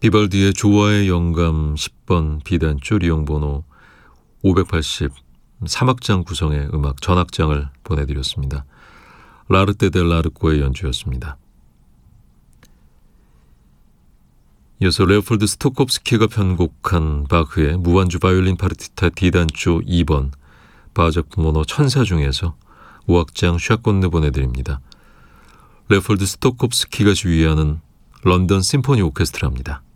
비발디의 조화의 영감 10번 B단조 리용번호 580 3악장 구성의 음악 전악장을 보내드렸습니다. 라르테 델 라르코의 연주였습니다. 이어서 레오폴드 스토콥스키가 편곡한 바흐의 무반주 바이올린 파르티타 D단조 2번 바작 모노 천사 중에서 5악장 샷건느 보내드립니다. 레오폴드 스토콥스키가 지휘하는 런던 심포니 오케스트라입니다.